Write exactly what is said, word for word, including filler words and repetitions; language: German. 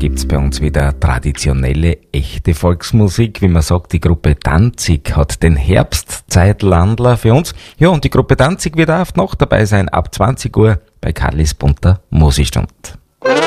gibt's bei uns wieder traditionelle, echte Volksmusik. Wie man sagt, die Gruppe Danzig hat den Herbstzeitlandler für uns. Ja, und die Gruppe Danzig wird auch oft noch dabei sein, ab zwanzig Uhr bei Karlis bunter Musikstund.